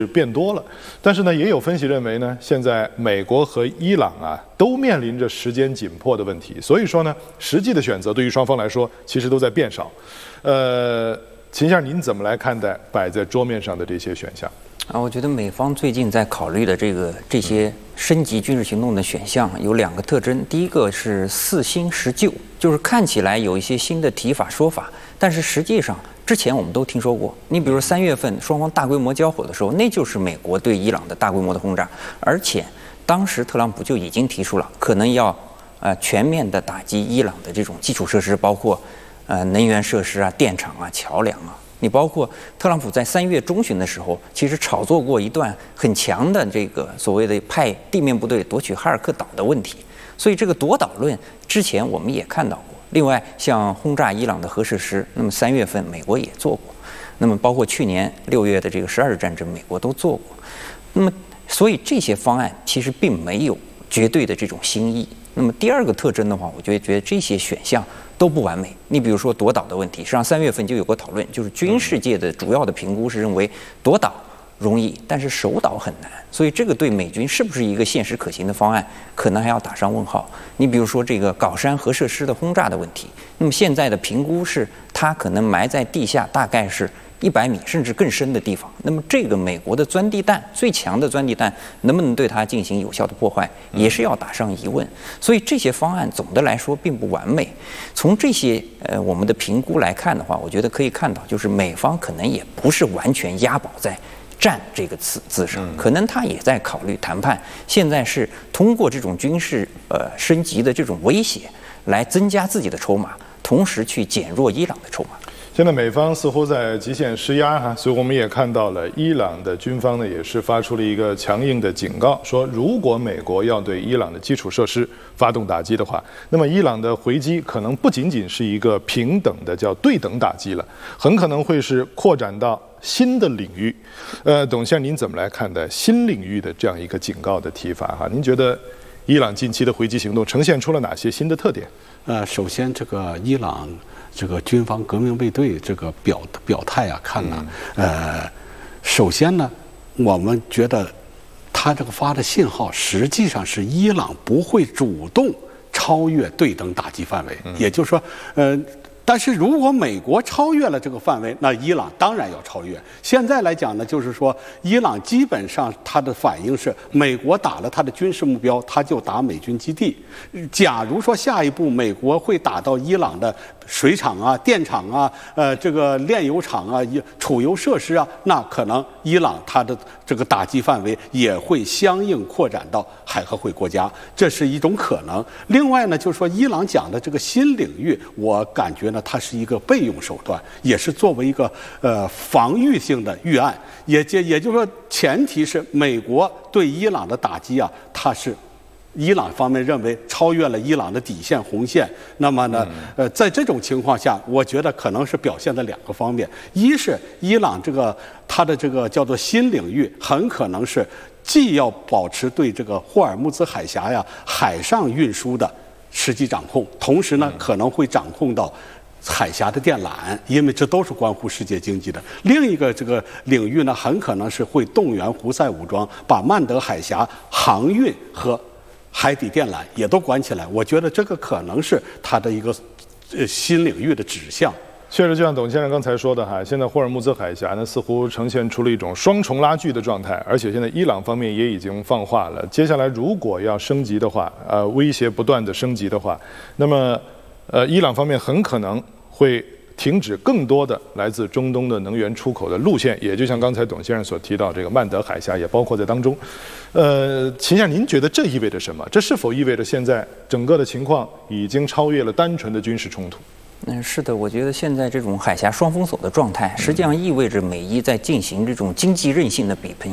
变多了，但是呢，也有分析认为呢，现在美国和伊朗都面临着时间紧迫的问题，所以说呢，实际的选择对于双方来说其实都在变少。秦先生，您怎么来看待摆在桌面上的这些选项？ 我觉得美方最近在考虑的这些升级军事行动的选项有2个特征，第一个是4新10旧，就是看起来有一些新的提法说法，但是实际上之前我们都听说过。你比如3月份双方大规模交火的时候，那就是美国对伊朗的大规模的轰炸，而且当时特朗普就已经提出了可能要全面的打击伊朗的这种基础设施，包括能源设施电厂桥梁你包括特朗普在3月中旬的时候，其实炒作过一段很强的这个所谓的派地面部队夺取哈尔克岛的问题，所以这个夺岛论之前我们也看到过。另外，像轰炸伊朗的核设施，那么3月份美国也做过，那么包括去年6月的这个12日战争，美国都做过。那么，所以这些方案其实并没有绝对的这种新意。那么第2个特征的话，我觉得这些选项都不完美。你比如说夺岛的问题，实际上3月份就有过讨论，就是军事界的主要的评估是认为夺岛容易，但是守岛很难，所以这个对美军是不是一个现实可行的方案，可能还要打上问号。你比如说这个皋山核设施的轰炸的问题，那么现在的评估是它可能埋在地下大概是100米甚至更深的地方，那么这个美国的钻地弹最强的钻地弹能不能对它进行有效的破坏，也是要打上疑问。所以这些方案总的来说并不完美。从这些我们的评估来看的话，我觉得可以看到，就是美方可能也不是完全押宝在战这个字上，可能他也在考虑谈判。现在是通过这种军事升级的这种威胁来增加自己的筹码，同时去减弱伊朗的筹码。 现在美方似乎在极限施压所以我们也看到了伊朗的军方呢也是发出了一个强硬的警告，说如果美国要对伊朗的基础设施发动打击的话，那么伊朗的回击可能不仅仅是一个平等的叫对等打击了，很可能会是扩展到新的领域。董先生，您怎么来看待新领域的这样一个警告的提法您觉得伊朗近期的回击行动呈现出了哪些新的特点？ 首先这个伊朗这个军方革命卫队这个表态看了，首先呢，我们觉得他这个发的信号实际上是伊朗不会主动超越对等打击范围，也就是说，但是如果美国超越了这个范围，那伊朗当然要超越。现在来讲呢，就是说伊朗基本上他的反应是，美国打了他的军事目标，他就打美军基地。假如说下一步美国会打到伊朗的水厂电厂这个炼油厂储油设施那可能伊朗它的这个打击范围也会相应扩展到海合会国家，这是一种可能。另外呢，就是说伊朗讲的这个新领域，我感觉呢，它是一个备用手段，也是作为一个防御性的预案，也就是说，前提是美国对伊朗的打击它是伊朗方面认为超越了伊朗的底线红线。那么呢，在这种情况下，我觉得可能是表现在2个方面：一是伊朗它的这个叫做新领域，很可能是既要保持对这个霍尔木兹海峡海上运输的实际掌控，同时呢可能会掌控到海峡的电缆，因为这都是关乎世界经济的。另一个这个领域呢，很可能是会动员胡塞武装，把曼德海峡航运和海底电缆也都关起来。我觉得这个可能是它的一个新领域的指向。 确实，就像董先生刚才说的现在霍尔木兹海峡呢似乎呈现出了一种双重拉锯的状态，而且现在伊朗方面也已经放话了，接下来如果要升级的话，威胁不断的升级的话，那么伊朗方面很可能会停止更多的来自中东的能源出口的路线，也就像刚才董先生所提到，这个曼德海峡也包括在当中。秦先生，您觉得这意味着什么？这是否意味着现在整个的情况已经超越了单纯的军事冲突？ 是的，我觉得现在这种海峡双封锁的状态，实际上意味着美伊在进行这种经济韧性的比拼，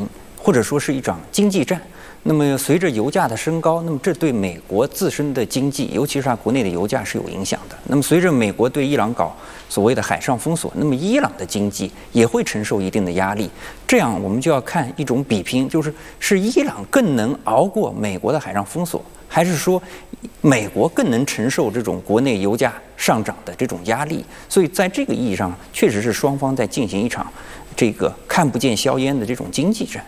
或者说是一场经济战。那么随着油价的升高，那么这对美国自身的经济，尤其是它国内的油价是有影响的。那么随着美国对伊朗搞所谓的海上封锁，那么伊朗的经济也会承受一定的压力。这样我们就要看一种比拼，是伊朗更能熬过美国的海上封锁，还是说美国更能承受这种国内油价上涨的这种压力？所以在这个意义上，确实是双方在进行一场这个看不见硝烟的这种经济战。